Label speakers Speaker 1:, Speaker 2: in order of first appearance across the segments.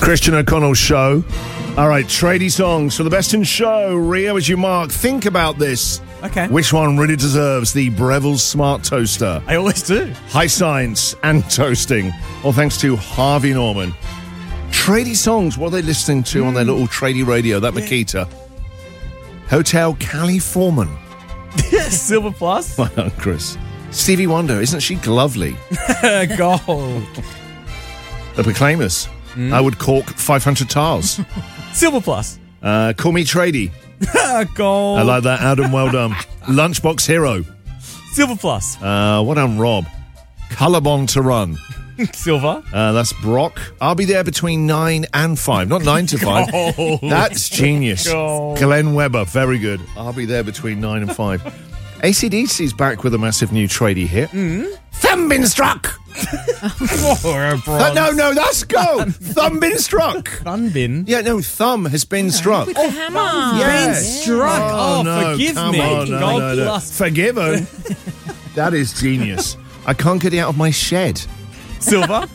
Speaker 1: Christian O'Connell Show. All right, tradie songs for the best in show. Rio, as you mark, think about this.
Speaker 2: Okay.
Speaker 1: Which one really deserves the Breville Smart Toaster?
Speaker 2: I always do.
Speaker 1: High science and toasting. All thanks to Harvey Norman. Tradie songs, what are they listening to on their little tradie radio? That Makita. Hotel California.
Speaker 2: Silver plus.
Speaker 1: My Aunt Chris. Stevie Wonder, isn't she lovely?
Speaker 2: Gold.
Speaker 1: The Proclaimers. I would cork 500 tars.
Speaker 2: Silver plus.
Speaker 1: Call me tradie.
Speaker 2: Gold.
Speaker 1: I like that, Adam. Well done. Lunchbox Hero.
Speaker 2: Silver plus.
Speaker 1: What done, Rob? Colorbond to run.
Speaker 2: Silver.
Speaker 1: That's Brock. I'll be there between 9 and 5. Not 9 to 5.
Speaker 2: Gold.
Speaker 1: That's genius.
Speaker 2: Gold.
Speaker 1: Glenn Webber. Very good. I'll be there between 9 and 5. AC/DC's back with a massive new tradie hit. Thumb been struck. No, that's go. Thumb been struck.
Speaker 2: Fun bin.
Speaker 1: Yeah, no, thumb has been struck.
Speaker 3: With the hammer.
Speaker 2: Been struck. Oh,
Speaker 1: no,
Speaker 2: forgive
Speaker 1: come
Speaker 2: me.
Speaker 1: on,
Speaker 2: Gold plus.
Speaker 1: Forgiven. That is genius. I can't get it out of my shed.
Speaker 2: Silver.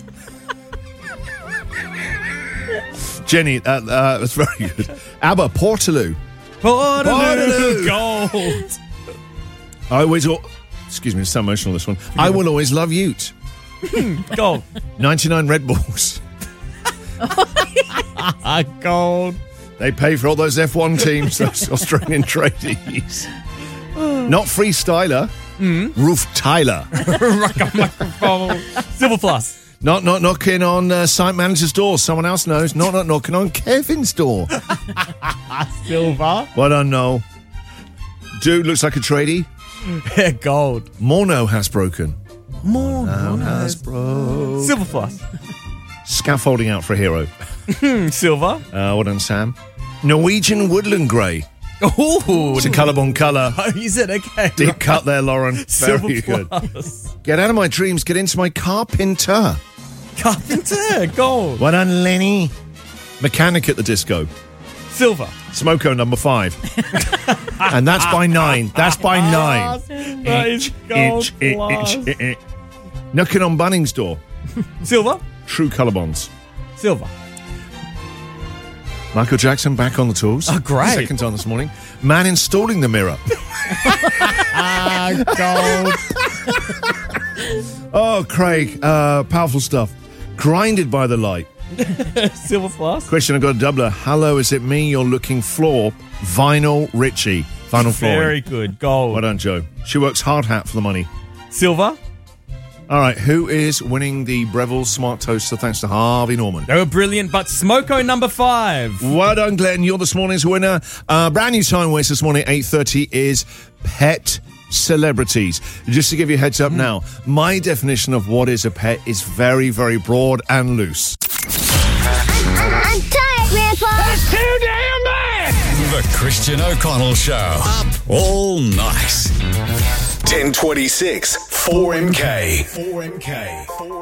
Speaker 1: Jenny, that's very good. ABBA, Portaloo.
Speaker 2: Portaloo. Gold.
Speaker 1: I always, excuse me, it's so emotional, this one. I will always love Ute.
Speaker 2: Gold.
Speaker 1: 99 Red Bulls.
Speaker 2: Gold.
Speaker 1: They pay for all those F1 teams, those Australian tradies. Not Freestyler. Roof Tyler.
Speaker 2: Silver plus.
Speaker 1: Not knocking on site manager's door. Someone else knows. Not knocking on Kevin's door.
Speaker 2: Silver.
Speaker 1: Well done, Noel. Dude looks like a tradie.
Speaker 2: Gold.
Speaker 1: Morno has broken.
Speaker 2: Morno
Speaker 1: has broken.
Speaker 2: Silver plus.
Speaker 1: Scaffolding out for a hero.
Speaker 2: Silver.
Speaker 1: Well done, Sam. Norwegian Woodland Grey.
Speaker 2: Oh,
Speaker 1: It's a colorbond colour.
Speaker 2: Oh, you said okay.
Speaker 1: Deep cut there, Lauren.
Speaker 2: Silver
Speaker 1: Very good.
Speaker 2: plus.
Speaker 1: Get out of my dreams. Get into my carpenter.
Speaker 2: Carpenter. Gold.
Speaker 1: Well done, Lenny. Mechanic at the disco.
Speaker 2: Silver.
Speaker 1: Smoko number 5. And that's by 9. That's by 9.
Speaker 2: That is gold plus.
Speaker 1: Knocking on Bunnings' door.
Speaker 2: Silver.
Speaker 1: True colorbonds.
Speaker 2: Silver.
Speaker 1: Michael Jackson back on the tools.
Speaker 2: Oh, great.
Speaker 1: Second time this morning. Man installing the mirror.
Speaker 2: Gold.
Speaker 1: Oh, Craig. Powerful stuff. Grinded by the light.
Speaker 2: Silver plus.
Speaker 1: Question, I've got a doubler. Hello, is it me you're looking for? Vinyl Richie. Vinyl flooring.
Speaker 2: Very good. Gold.
Speaker 1: Well done, Joe. She works hard hat for the money.
Speaker 2: Silver.
Speaker 1: All right, who is winning the Breville Smart Toaster thanks to Harvey Norman?
Speaker 2: They were brilliant, but Smoko number 5.
Speaker 1: Well done, Glenn. You're this morning's winner. Brand new time waste this morning, 8:30, is pet celebrities. Just to give you a heads up now, my definition of what is a pet is very, very broad and loose.
Speaker 3: I'm tired, Grandpa.
Speaker 4: That's too damn bad! The Christian O'Connell Show. Up all night. 1026 4MK.